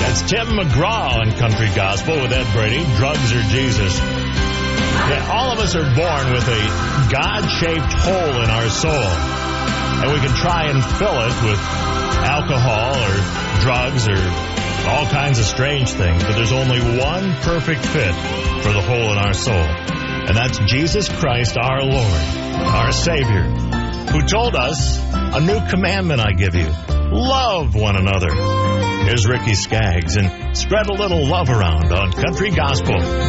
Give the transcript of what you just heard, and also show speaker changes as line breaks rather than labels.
It's Tim McGraw on Country Gospel with Ed Brady. Drugs or Jesus? Yeah, all of us are born with a God-shaped hole in our soul. And we can try and fill it with alcohol or drugs or all kinds of strange things. But there's only one perfect fit for the hole in our soul. And that's Jesus Christ, our Lord, our Savior, who told us, "A new commandment I give you, love one another." Here's Ricky Skaggs, and spread a little love around on Country Gospel.